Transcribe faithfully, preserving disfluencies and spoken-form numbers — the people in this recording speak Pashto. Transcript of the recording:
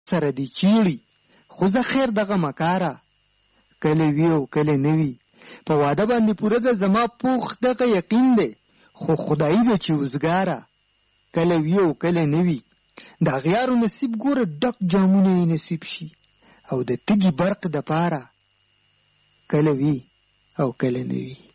سره دی چیړي، خو زه خیر دغه مکاره. کله وی او کله نه وي، په واده باندې پوره ده زما پوخ دغه یقین دی، خو خدایي ده چې وزګاره. کله وی او کله نه وي، د اغیارو نصیب ګوره ډک جامونه یې نصیب شي، او د تږي برق د پاره کله وی او کله نه وي.